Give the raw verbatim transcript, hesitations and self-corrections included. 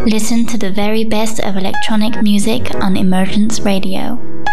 Listen to the very best of electronic music on Emergence Radio.